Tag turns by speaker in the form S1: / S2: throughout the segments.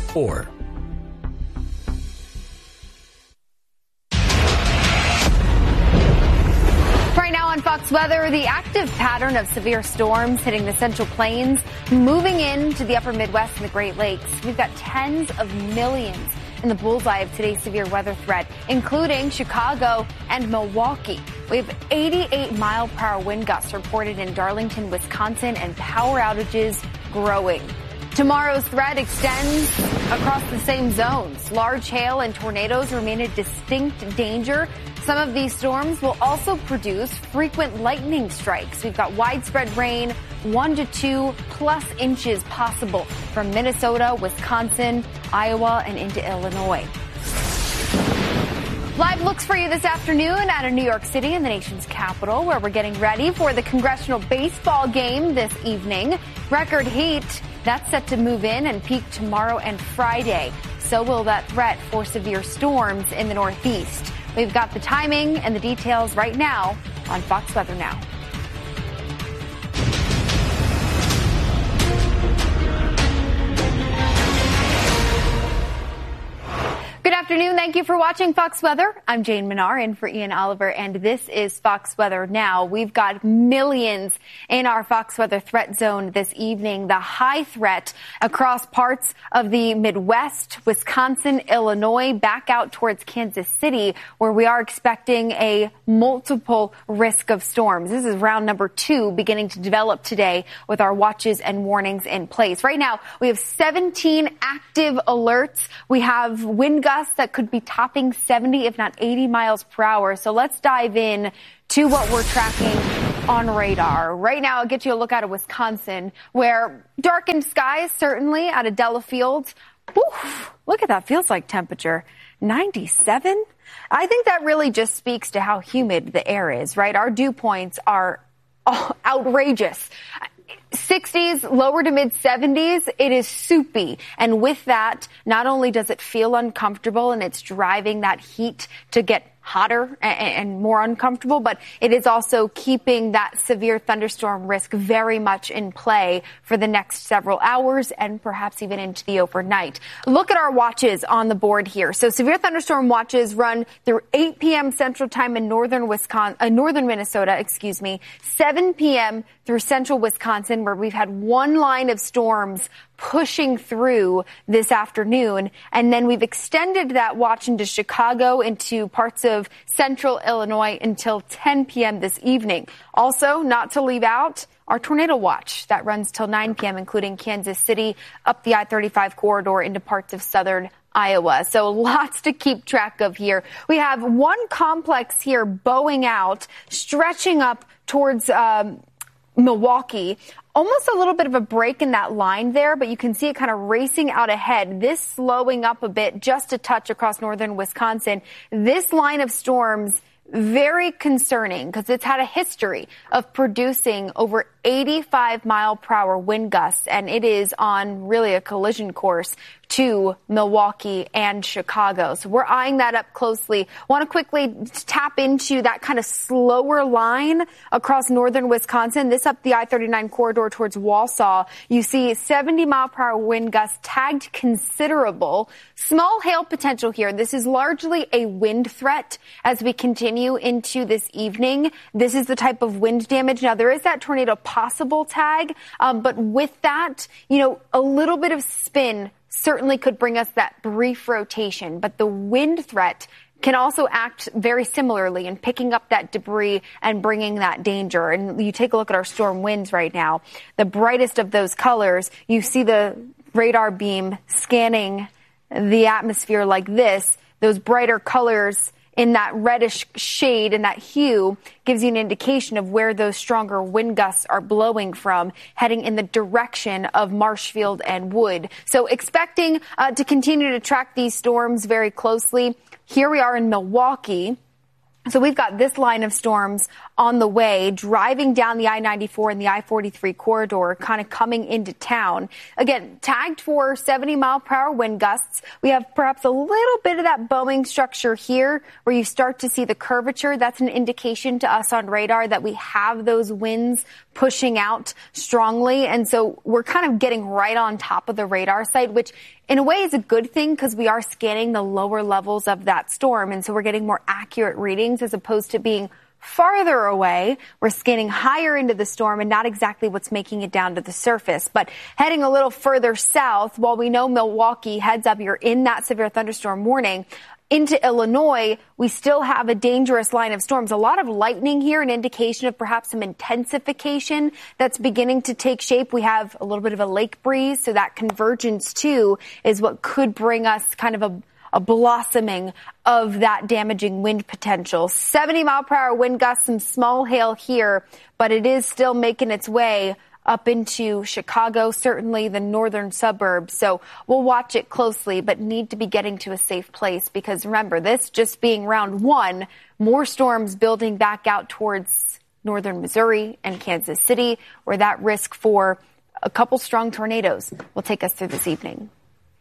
S1: or.
S2: Right now on Fox Weather, the active pattern of severe storms hitting the Central Plains, moving into the upper Midwest and the Great Lakes. We've got tens of millions in the bullseye of today's severe weather threat, including Chicago and Milwaukee. We have 88-mile-per-hour wind gusts reported in Darlington, Wisconsin, and power outages growing. Tomorrow's threat extends across the same zones. Large hail and tornadoes remain a distinct danger. Some of these storms will also produce frequent lightning strikes. We've got widespread rain, 1 to 2 plus inches possible from Minnesota, Wisconsin, Iowa, and into Illinois. Live looks for you this afternoon out of New York City in the nation's capital, where we're getting ready for the congressional baseball game this evening. Record heat, that's set to move in and peak tomorrow and Friday. So will that threat for severe storms in the Northeast. We've got the timing and the details right now on Fox Weather Now. Good afternoon. Thank you for watching Fox Weather. I'm Jane Minar in for Ian Oliver, and this is Fox Weather Now. We've got millions in our Fox Weather threat zone this evening. The high threat across parts of the Midwest, Wisconsin, Illinois, back out towards Kansas City, where we are expecting a multiple risk of storms. This is round number 2 beginning to develop today with our watches and warnings in place. Right now, we have 17 active alerts. We have wind gusts that could be topping 70, if not 80 miles per hour. So let's dive in to what we're tracking on radar. Right now, I'll get you a look out of Wisconsin, where darkened skies, certainly out of Delafield. Oof, look at that. Feels like temperature. 97? I think that really just speaks to how humid the air is, right? Our dew points are outrageous. 60s, lower to mid 70s, it is soupy. And with that, not only does it feel uncomfortable and it's driving that heat to get hotter and more uncomfortable, but it is also keeping that severe thunderstorm risk very much in play for the next several hours and perhaps even into the overnight. Look at our watches on the board here. So severe thunderstorm watches run through 8 p.m. Central Time in northern Minnesota, 7 p.m. through central Wisconsin, where we've had one line of storms pushing through this afternoon. And then we've extended that watch into Chicago, into parts of central Illinois until 10 p.m. this evening. Also, not to leave out, our tornado watch that runs till 9 p.m., including Kansas City, up the I-35 corridor into parts of southern Iowa. So lots to keep track of here. We have one complex here bowing out, stretching up towards Milwaukee. Almost a little bit of a break in that line there, but you can see it kind of racing out ahead. This slowing up a bit, just a touch across northern Wisconsin. This line of storms, very concerning because it's had a history of producing over 85-mile-per-hour wind gusts, and it is on really a collision course to Milwaukee and Chicago. So we're eyeing that up closely. Want to quickly tap into that kind of slower line across northern Wisconsin. This up the I-39 corridor towards Wausau. You see 70-mile-per-hour wind gusts tagged considerable. Small hail potential here. This is largely a wind threat as we continue into this evening. This is the type of wind damage. Now, there is that tornado possible tag, but with that, a little bit of spin certainly could bring us that brief rotation, but the wind threat can also act very similarly in picking up that debris and bringing that danger. And you take a look at our storm winds right now, the brightest of those colors, you see the radar beam scanning the atmosphere like this. Those brighter colors in that reddish shade and that hue gives you an indication of where those stronger wind gusts are blowing from, heading in the direction of Marshfield and Wood. So expecting to continue to track these storms very closely. Here we are in Milwaukee. So we've got this line of storms on the way, driving down the I-94 and the I-43 corridor, kind of coming into town. Again, tagged for 70-mile-per-hour wind gusts. We have perhaps a little bit of that bowing structure here where you start to see the curvature. That's an indication to us on radar that we have those winds pushing out strongly. And so we're kind of getting right on top of the radar site, which in a way is a good thing because we are scanning the lower levels of that storm. And so we're getting more accurate readings as opposed to being farther away. We're scanning higher into the storm and not exactly what's making it down to the surface. But heading a little further south, while we know Milwaukee heads up, you're in that severe thunderstorm warning. Into Illinois, we still have a dangerous line of storms. A lot of lightning here, an indication of perhaps some intensification that's beginning to take shape. We have a little bit of a lake breeze, so that convergence too is what could bring us kind of a blossoming of that damaging wind potential. 70-mile-per-hour wind gusts, some small hail here, but it is still making its way up into Chicago, certainly the northern suburbs. So we'll watch it closely, but need to be getting to a safe place because remember, this just being round one, more storms building back out towards northern Missouri and Kansas City, where that risk for a couple strong tornadoes will take us through this evening.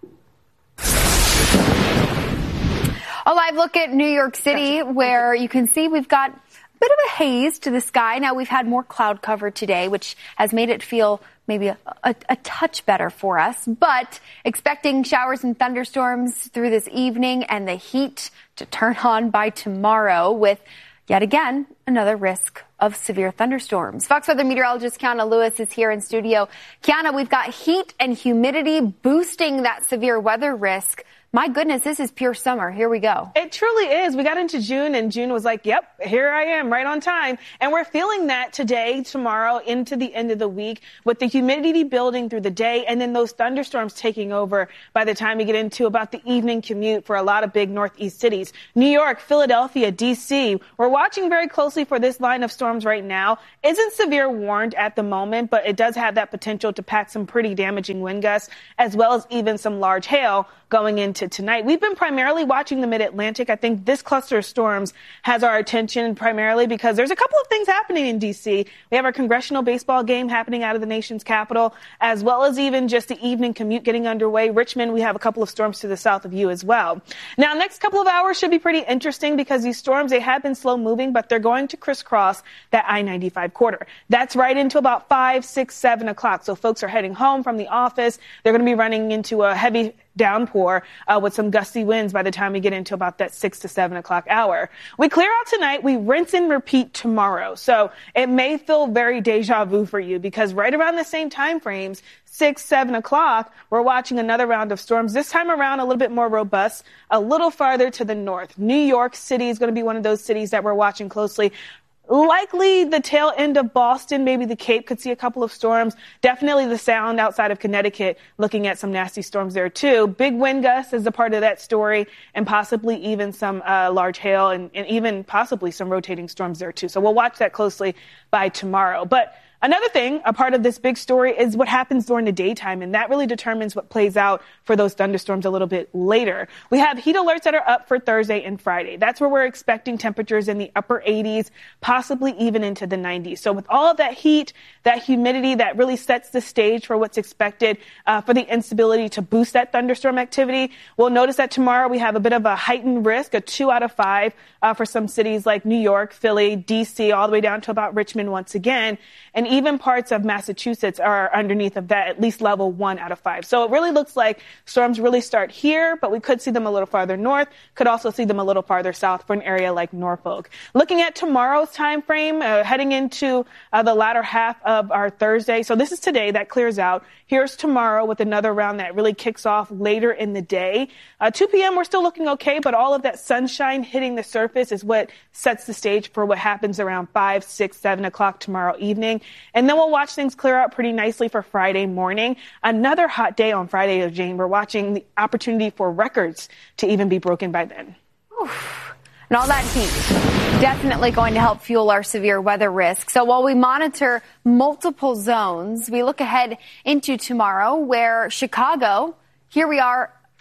S2: A live look at New York City, where you can see we've got bit of a haze to the sky. Now we've had more cloud cover today, which has made it feel maybe a touch better for us, but expecting showers and thunderstorms through this evening and the heat to turn on by tomorrow with yet again another risk of severe thunderstorms. Fox Weather meteorologist Kiana Lewis is here in studio. Kiana, we've got heat and humidity boosting that severe weather risk. My goodness, this is pure summer. Here we go.
S1: It truly is. We got into June and June was like, yep, here I am right on time. And we're feeling that today, tomorrow, into the end of the week with the humidity building through the day and then those thunderstorms taking over by the time we get into about the evening commute for a lot of big Northeast cities. New York, Philadelphia, D.C. We're watching very closely for this line of storms right now. Isn't severe warned at the moment, but it does have that potential to pack some pretty damaging wind gusts as well as even some large hail going into tonight. We've been primarily watching the mid-Atlantic. I think this cluster of storms has our attention primarily because there's a couple of things happening in D.C. We have our congressional baseball game happening out of the nation's capital, as well as even just the evening commute getting underway. Richmond, we have a couple of storms to the south of you as well. Now, next couple of hours should be pretty interesting because these storms, they have been slow moving, but they're going to crisscross that I-95 corridor. That's right into about 5, 6, 7 o'clock. So folks are heading home from the office. They're going to be running into a heavy downpour with some gusty winds by the time we get into about that 6 to 7 o'clock hour. We clear out tonight. We rinse and repeat tomorrow. So it may feel very deja vu for you because right around the same time frames, 6, 7 o'clock, we're watching another round of storms. This time around, a little bit more robust, a little farther to the north. New York City is going to be one of those cities that we're watching closely. Likely the tail end of Boston, maybe the Cape could see a couple of storms. Definitely the Sound outside of Connecticut, looking at some nasty storms there too. Big wind gusts is a part of that story and possibly even some large hail and even possibly some rotating storms there too. So we'll watch that closely by tomorrow. But another thing, a part of this big story is what happens during the daytime, and that really determines what plays out for those thunderstorms a little bit later. We have heat alerts that are up for Thursday and Friday. That's where we're expecting temperatures in the upper 80s, possibly even into the 90s. So with all of that heat, that humidity, that really sets the stage for what's expected for the instability to boost that thunderstorm activity. We'll notice that tomorrow we have a bit of a heightened risk, a 2 out of 5 for some cities like New York, Philly, D.C., all the way down to about Richmond once again. And even parts of Massachusetts are underneath of that, at least level 1 out of 5. So it really looks like storms really start here, but we could see them a little farther north, could also see them a little farther south for an area like Norfolk. Looking at tomorrow's time frame, heading into the latter half of our Thursday. So this is today, that clears out. Here's tomorrow with another round that really kicks off later in the day. 2 p.m. we're still looking okay, but all of that sunshine hitting the surface is what sets the stage for what happens around 5, 6, 7 o'clock tomorrow evening. And then we'll watch things clear out pretty nicely for Friday morning. Another hot day on Friday, Jane. We're watching the opportunity for records to even be broken by then.
S2: Oof. And all that heat definitely going to help fuel our severe weather risk. So while we monitor multiple zones, we look ahead into tomorrow where Chicago, here we are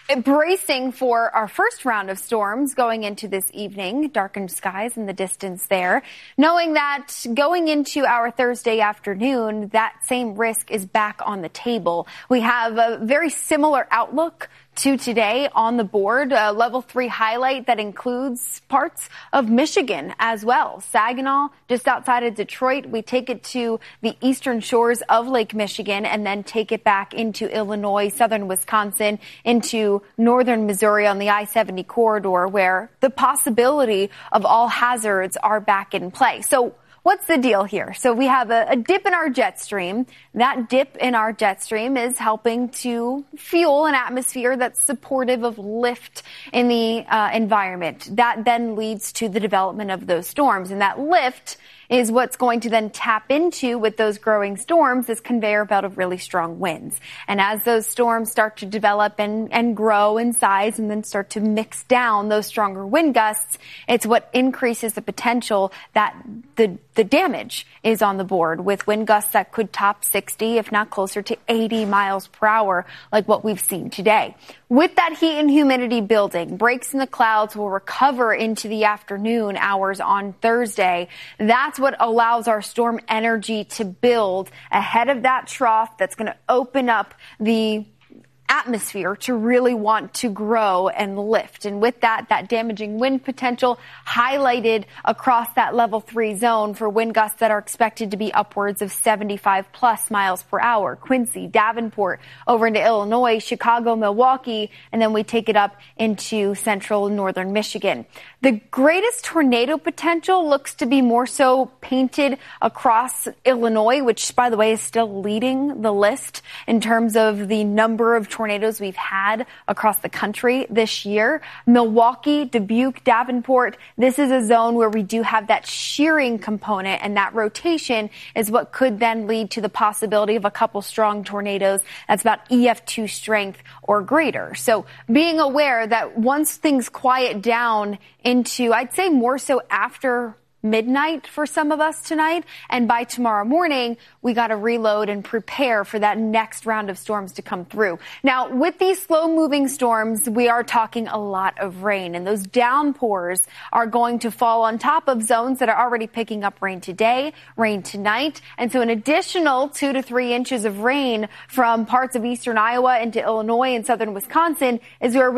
S2: Bracing for our first round of storms going into this evening, darkened skies in the distance there, knowing that going into our Thursday afternoon, that same risk is back on the table. We have a very similar outlook to today on the board, a level 3 highlight that includes parts of Michigan as well. Saginaw, just outside of Detroit. We take it to the eastern shores of Lake Michigan and then take it back into Illinois, southern Wisconsin, into northern Missouri on the I-70 corridor, where the possibility of all hazards are back in play. So what's the deal here? So we have a dip in our jet stream. That dip in our jet stream is helping to fuel an atmosphere that's supportive of lift in the environment. That then leads to the development of those storms. And that lift is what's going to then tap into, with those growing storms, this conveyor belt of really strong winds. And as those storms start to develop and grow in size and then start to mix down those stronger wind gusts, it's what increases the potential that the damage is on the board, with wind gusts that could top 60, if not closer to 80 miles per hour, like what we've seen today. With that heat and humidity building, breaks in the clouds will recover into the afternoon hours on Thursday. That's what allows our storm energy to build ahead of that trough that's going to open up the atmosphere to really want to grow and lift. And with that damaging wind potential highlighted across that level 3 zone for wind gusts that are expected to be upwards of 75 plus miles per hour. Quincy, Davenport, over into Illinois, Chicago, Milwaukee, and then we take it up into central and northern Michigan. The greatest tornado potential looks to be more so painted across Illinois, which, by the way, is still leading the list in terms of the number of tornadoes we've had across the country this year. Milwaukee, Dubuque, Davenport, this is a zone where we do have that shearing component, and that rotation is what could then lead to the possibility of a couple strong tornadoes that's about EF2 strength or greater. So being aware that once things quiet down into, I'd say more so after midnight for some of us tonight, and by tomorrow morning, we got to reload and prepare for that next round of storms to come through. Now, with these slow-moving storms, we are talking a lot of rain, and those downpours are going to fall on top of zones that are already picking up rain today, rain tonight, and so an additional 2 to 3 inches of rain from parts of eastern Iowa into Illinois and southern Wisconsin is where